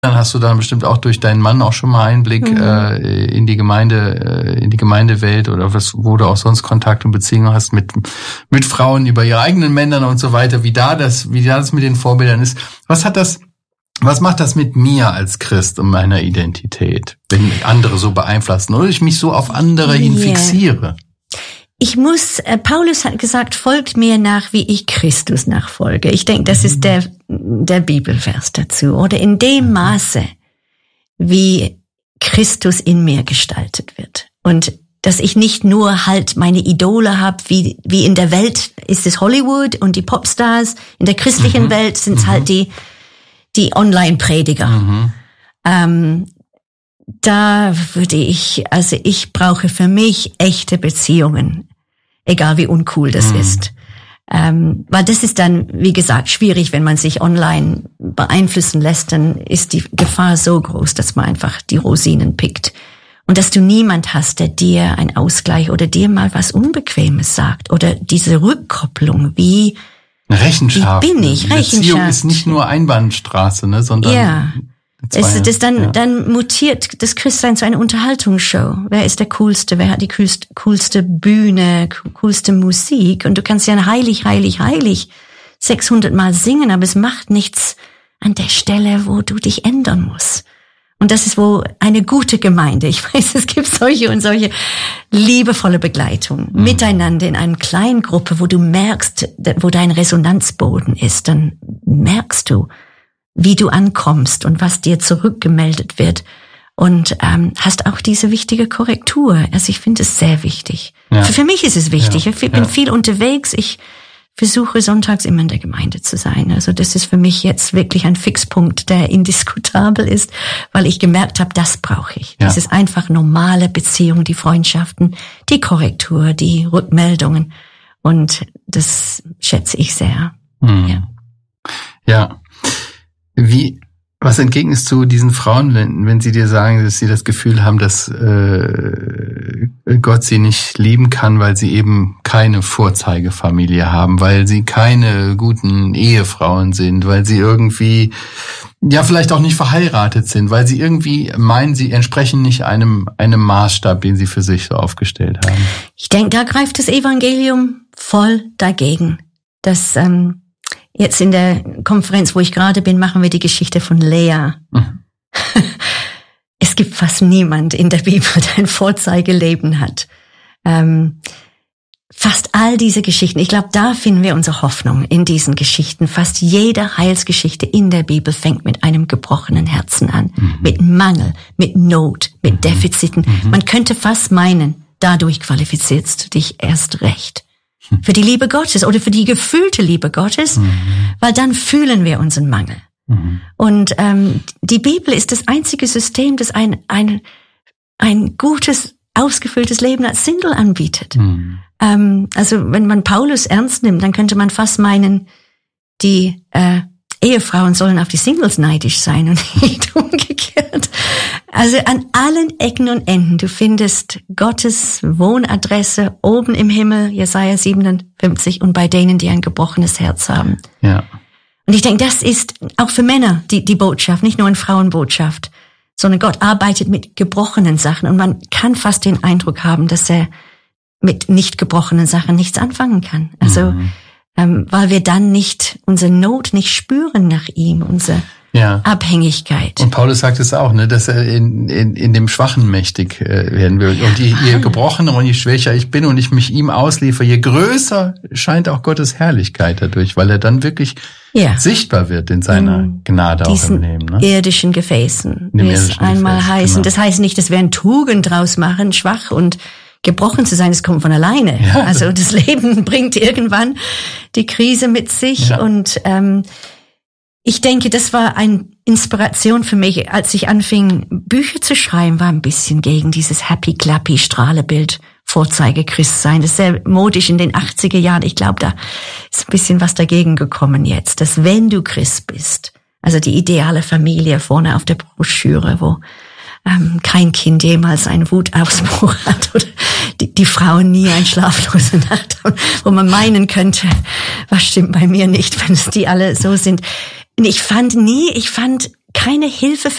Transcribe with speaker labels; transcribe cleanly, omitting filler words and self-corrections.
Speaker 1: Dann hast du dann bestimmt auch durch deinen Mann auch schon mal Einblick in die Gemeindewelt oder wo du auch sonst Kontakt und Beziehungen hast mit Frauen über ihre eigenen Männer und so weiter, wie da das mit den Vorbildern ist. Was macht das mit mir als Christ und meiner Identität, wenn andere so beeinflussen oder ich mich so auf andere hin fixiere?
Speaker 2: Paulus hat gesagt, folgt mir nach, wie ich Christus nachfolge. Ich denke, das ist der Bibelvers dazu. Oder in dem Maße, wie Christus in mir gestaltet wird. Und dass ich nicht nur halt meine Idole habe, wie in der Welt ist es Hollywood und die Popstars. In der christlichen Welt sind es halt die Online-Prediger. Da würde ich brauche für mich echte Beziehungen. Egal wie uncool das ist. Weil das ist dann, wie gesagt, schwierig, wenn man sich online beeinflussen lässt, dann ist die Gefahr so groß, dass man einfach die Rosinen pickt. Und dass du niemand hast, der dir einen Ausgleich oder dir mal was Unbequemes sagt. Oder diese Rückkopplung, wie
Speaker 1: Rechenschaft.
Speaker 2: Wie bin ich? Rechenschaft.
Speaker 1: Beziehung ist nicht nur Einbahnstraße, ne, sondern...
Speaker 2: Ja. Dann mutiert das Christsein zu einer Unterhaltungsshow. Wer ist der Coolste? Wer hat die coolste Bühne, coolste Musik? Und du kannst ja heilig, heilig, heilig 600 Mal singen, aber es macht nichts an der Stelle, wo du dich ändern musst. Und das ist wo eine gute Gemeinde. Ich weiß, es gibt solche und solche liebevolle Begleitung miteinander in einer kleinen Gruppe, wo du merkst, wo dein Resonanzboden ist. Dann merkst du, wie du ankommst und was dir zurückgemeldet wird und hast auch diese wichtige Korrektur. Also ich finde es sehr wichtig. Ja. Für mich ist es wichtig. Ja. Ich bin viel unterwegs. Ich versuche sonntags immer in der Gemeinde zu sein. Also das ist für mich jetzt wirklich ein Fixpunkt, der indiskutabel ist, weil ich gemerkt habe, das brauche ich. Ja. Dieses einfach normale Beziehung, die Freundschaften, die Korrektur, die Rückmeldungen und das schätze ich sehr.
Speaker 1: Ja. Was entgegnest du diesen Frauen, wenn sie dir sagen, dass sie das Gefühl haben, dass Gott sie nicht lieben kann, weil sie eben keine Vorzeigefamilie haben, weil sie keine guten Ehefrauen sind, weil sie irgendwie vielleicht auch nicht verheiratet sind, weil sie irgendwie meinen, sie entsprechen nicht einem Maßstab, den sie für sich so aufgestellt haben?
Speaker 2: Ich denke, da greift das Evangelium voll dagegen. Das jetzt in der Konferenz, wo ich gerade bin, machen wir die Geschichte von Lea. Es gibt fast niemand in der Bibel, der ein Vorzeigeleben hat. Fast all diese Geschichten, ich glaube, da finden wir unsere Hoffnung in diesen Geschichten. Fast jede Heilsgeschichte in der Bibel fängt mit einem gebrochenen Herzen an. Mit Mangel, mit Not, mit Defiziten. Man könnte fast meinen, dadurch qualifizierst du dich erst recht. Für die Liebe Gottes oder für die gefühlte Liebe Gottes, weil dann fühlen wir unseren Mangel. Und die Bibel ist das einzige System, das ein gutes, ausgefülltes Leben als Single anbietet. Also wenn man Paulus ernst nimmt, dann könnte man fast meinen, die Ehefrauen sollen auf die Singles neidisch sein und nicht umgekehrt. Also an allen Ecken und Enden, du findest Gottes Wohnadresse oben im Himmel, Jesaja 57, und bei denen, die ein gebrochenes Herz haben.
Speaker 1: Ja.
Speaker 2: Und ich denke, das ist auch für Männer die Botschaft, nicht nur eine Frauenbotschaft, sondern Gott arbeitet mit gebrochenen Sachen und man kann fast den Eindruck haben, dass er mit nicht gebrochenen Sachen nichts anfangen kann. Also, weil wir dann unsere Not nicht spüren nach ihm, unsere Abhängigkeit.
Speaker 1: Und Paulus sagt es auch, ne, dass er in dem Schwachen mächtig werden will. Und je gebrochener und je schwächer ich bin und ich mich ihm ausliefere, je größer scheint auch Gottes Herrlichkeit dadurch, weil er dann wirklich sichtbar wird in seiner Gnade auch im Leben. Ne?
Speaker 2: Irdischen Gefäßen, wie es einmal heißt. Und das heißt nicht, dass wir eine Tugend draus machen, schwach und gebrochen zu sein, das kommt von alleine. Ja. Also das Leben bringt irgendwann die Krise mit sich und ich denke, das war eine Inspiration für mich, als ich anfing, Bücher zu schreiben, war ein bisschen gegen dieses happy-clappy Strahlebild Vorzeige-Christsein. Das ist sehr modisch in den 80er Jahren. Ich glaube, da ist ein bisschen was dagegen gekommen jetzt, dass wenn du Christ bist, also die ideale Familie vorne auf der Broschüre, wo kein Kind jemals einen Wutausbruch hat oder die Frauen nie eine schlaflose Nacht haben, wo man meinen könnte, was stimmt bei mir nicht, wenn es die alle so sind. Ich fand keine Hilfe